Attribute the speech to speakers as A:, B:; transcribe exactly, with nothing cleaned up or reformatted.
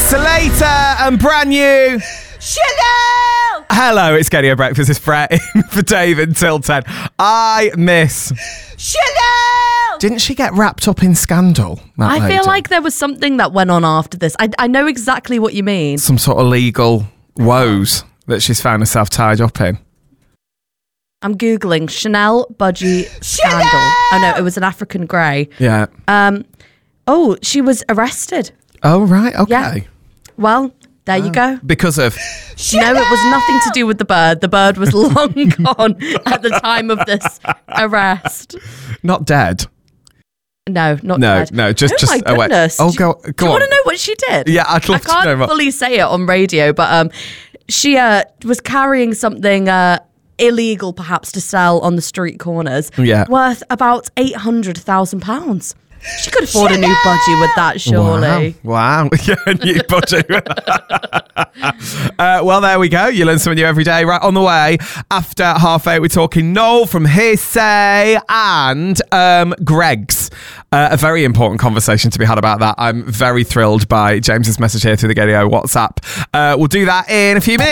A: Slater and brand new
B: Chanel!
A: Hello, it's Gadio Breakfast. It's Brett in for Dave until ten. I miss
B: Chanel!
A: Didn't she get wrapped up in scandal? that
B: I
A: lady?
B: feel like there was something that went on after this. I, I know exactly what you mean.
A: Some sort of legal woes that she's found herself tied up in.
B: I'm Googling Chanel budgie scandal. Oh no, it was an African grey.
A: Yeah.
B: Um, oh, she was arrested.
A: Oh, right. Okay.
B: Yeah. Well, there you go.
A: Because of...
B: No, it was nothing to do with the bird. The bird was long gone at the time of this arrest.
A: Not dead.
B: No, not
A: No,
B: dead.
A: no, just...
B: Oh
A: just
B: my
A: oh, wait.
B: goodness.
A: Oh,
B: do,
A: go,
B: do
A: go
B: you
A: on.
B: want to know what she did?
A: Yeah, I'd love
B: I can't
A: to know. What...
B: fully say it on radio, but um, she uh, was carrying something uh, illegal, perhaps, to sell on the street corners,
A: Yeah.
B: worth about eight hundred thousand pounds. She could afford a new budgie with that, surely.
A: Wow. wow. Yeah, a new budgie. uh, well, there we go. You learn something new every day. Right on the way. After half eight, we're talking Noel from Hearsay and um, Greg's. Uh, a very important conversation to be had about that. I'm very thrilled by James's message here through the Gadio WhatsApp. Uh, we'll do that in a few minutes.